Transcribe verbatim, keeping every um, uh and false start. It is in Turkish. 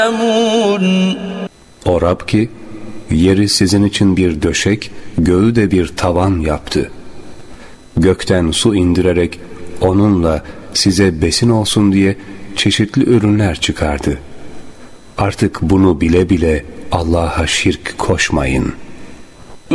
O Rab ki yeri sizin için bir döşek, göğü de bir tavan yaptı. Gökten su indirerek onunla size besin olsun diye çeşitli ürünler çıkardı. Artık bunu bile bile Allah'a şirk koşmayın.